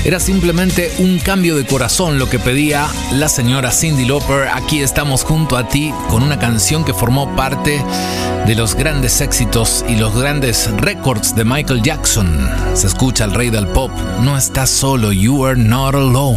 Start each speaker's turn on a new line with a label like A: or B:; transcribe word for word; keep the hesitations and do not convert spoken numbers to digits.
A: Era simplemente un cambio de corazón lo que pedía la señora Cyndi Lauper. Aquí estamos junto a ti con una canción que formó parte de los grandes éxitos y los grandes récords de Michael Jackson. Se escucha el rey del pop. No estás solo, you are not alone.